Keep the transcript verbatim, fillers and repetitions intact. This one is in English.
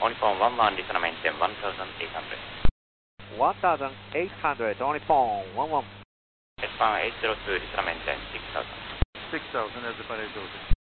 Only phone one one, listen maintain one thousand eight hundred. one thousand eight hundred, only phone one one. S one eight zero two, listen maintain six thousand. six thousand as the parade goes.